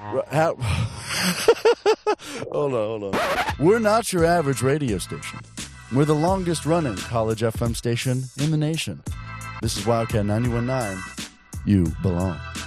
Hold on. We're not your average radio station. We're the longest running college FM station in the nation. This is Wildcat 91.9. You belong.